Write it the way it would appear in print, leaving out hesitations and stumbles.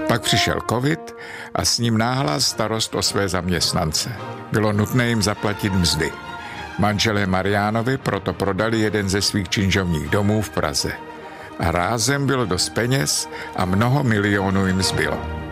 Pak přišel covid a s ním náhlá starost o své zaměstnance. Bylo nutné jim zaplatit mzdy. Manželé Mariánovi proto prodali jeden ze svých činžovních domů v Praze. A rázem bylo dost peněz a mnoho milionů jim zbylo.